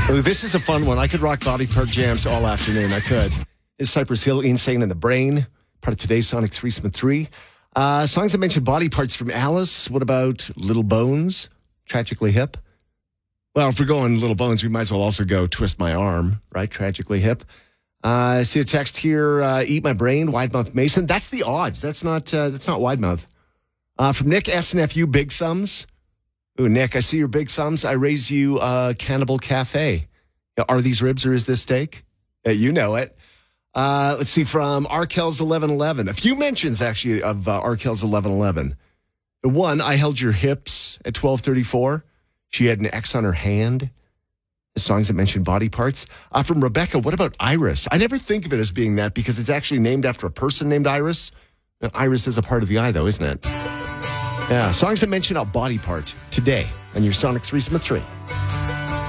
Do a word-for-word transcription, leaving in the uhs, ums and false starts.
Oh, this is a fun one. I could rock body part jams all afternoon. I could. Is Cypress Hill, Insane in the Brain, part of today's Sonic Threesome three. Uh, songs that mention body parts from Alice. What about Little Bones, Tragically Hip? Well, if we're going Little Bones, we might as well also go Twist My Arm, right? Tragically Hip. Uh, I see a text here, uh, Eat My Brain, Wide Mouth Mason. That's the odds. That's not uh, that's not Wide Mouth. Uh, from Nick, S N F U, Big Thumbs. Ooh, Nick, I see your big thumbs. I raise you uh, Cannibal Cafe. Are these ribs or is this steak? Yeah, you know it. Uh, let's see, from Arkel's eleven eleven. A few mentions, actually, of uh, Arkel's eleven eleven. The one, I held your hips at twelve thirty-four. She had an X on her hand. The songs that mention body parts. Uh, from Rebecca, what about Iris? I never think of it as being that because it's actually named after a person named Iris. And Iris is a part of the eye, though, isn't it? Yeah, songs that mention a body part today on your Sonic Threesome three.